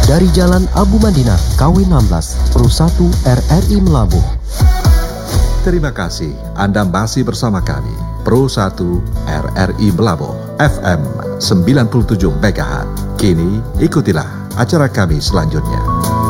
dari Jalan Abu Madinah, KW 16, Pro 1 RRI Melabuh. Terima kasih Anda masih bersama kami, Pro 1 RRI Melabuh, FM 97 MHz. Kini ikutilah acara kami selanjutnya.